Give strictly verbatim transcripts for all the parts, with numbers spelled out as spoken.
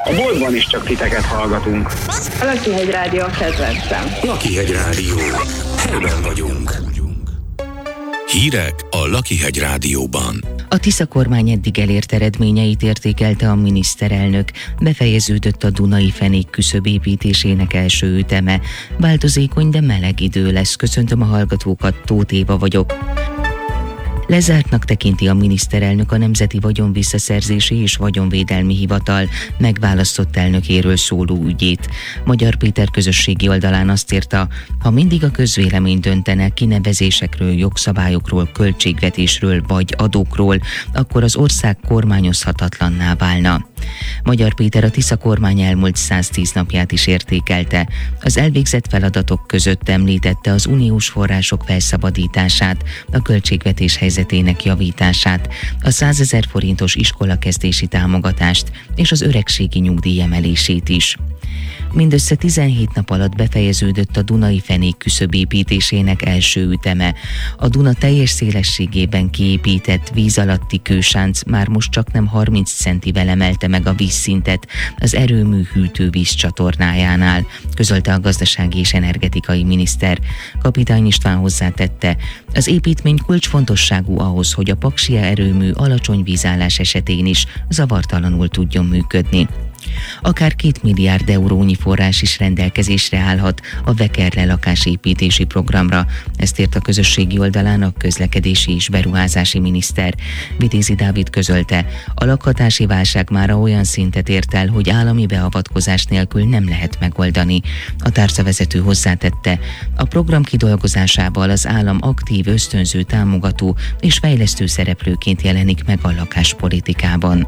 A boltban is csak titeket hallgatunk. A Lakihegy Rádió a kedvencem. Lakihegy Rádió. Helyben vagyunk. Hírek a Lakihegy Rádióban. A Tisza kormány eddig elért eredményeit értékelte a miniszterelnök. Befejeződött a Dunai fenék küszöb építésének első üteme. Változékony, de meleg idő lesz. Köszöntöm a hallgatókat, Tóth Éva vagyok. Lezártnak tekinti a miniszterelnök a Nemzeti Vagyonvisszaszerzési és Vagyonvédelmi Hivatal megválasztott elnökéről szóló ügyét. Magyar Péter közösségi oldalán azt írta, ha mindig a közvélemény döntene kinevezésekről, jogszabályokról, költségvetésről vagy adókról, akkor az ország kormányozhatatlanná válna. Magyar Péter a Tisza kormány elmúlt száztíz napját is értékelte. Az elvégzett feladatok között említette az uniós források felszabadítását, a költségvetés helyzetének javítását, a százezer forintos iskolakezdési támogatást és az öregségi nyugdíj emelését is. Mindössze tizenhét nap alatt befejeződött a Dunai fenék küszöb építésének első üteme. A Duna teljes szélességében kiépített víz alatti kősánc már most csak nem harminc centivel emelte meg a vízszintet az erőmű hűtővíz csatornájánál, közölte a gazdasági és energetikai miniszter. Kapitány István hozzátette, az építmény kulcsfontosságú ahhoz, hogy a Paksia erőmű alacsony vízállás esetén is zavartalanul tudjon működni. Akár két milliárd eurónyi forrás is rendelkezésre állhat a Vekerle lakásépítési programra. Ezt írt a közösségi oldalán a közlekedési és beruházási miniszter. Vitézi Dávid közölte, a lakhatási válság mára olyan szintet ért el, hogy állami beavatkozás nélkül nem lehet megoldani. A tárcavezető hozzátette, a program kidolgozásával az állam aktív, ösztönző, támogató és fejlesztő szereplőként jelenik meg a lakáspolitikában.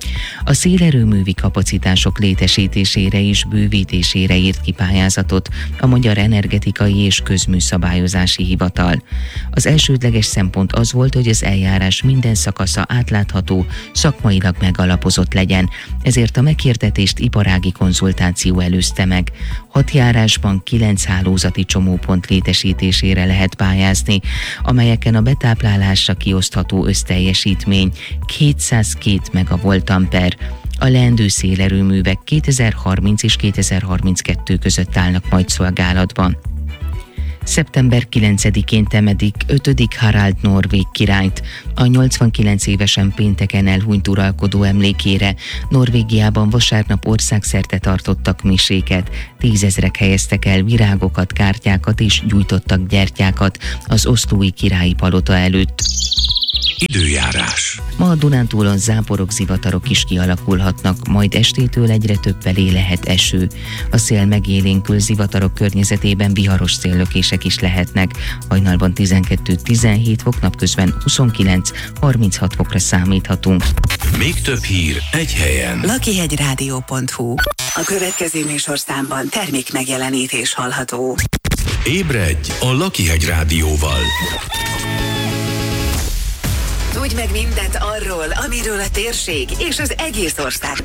A szélerőművi kapacitások létesítésére és bővítésére írt ki pályázatot a Magyar Energetikai és Közműszabályozási Hivatal. Az elsődleges szempont az volt, hogy az eljárás minden szakasza átlátható, szakmailag megalapozott legyen, ezért a meghirdetést iparági konzultáció előzte meg. Hat járásban kilenc hálózati csomópont létesítésére lehet pályázni, amelyeken a betáplálásra kiosztható összteljesítmény kétszázkettő megavolt-amper. A leendő szélerőművek kétezer-harminc és kétezer-harminckettő között állnak majd szolgálatban. szeptember kilencedikén temedik ötödik Harald norvég királyt. A nyolcvankilenc évesen pénteken elhunyt uralkodó emlékére Norvégiában vasárnap országszerte tartottak miséket. Tízezrek helyeztek el virágokat, kártyákat és gyújtottak gyertyákat az oszlói királyi palota előtt. Időjárás. Ma a Dunántúlon záporok, zivatarok is kialakulhatnak, majd estétől egyre több felé lehet eső. A szél megélénkül, zivatarok környezetében viharos széllökések is lehetnek. Hajnalban tizenkettő-tizenhét fok, napközben huszonkilenc-harminchat fokra számíthatunk. Még több hír egy helyen. lakihegyrádió pont hu. A következő műsorszámban termék megjelenítés hallható. Ébredj a Lakihegy Rádióval. Tudj meg mindent arról, amiről a térség és az egész ország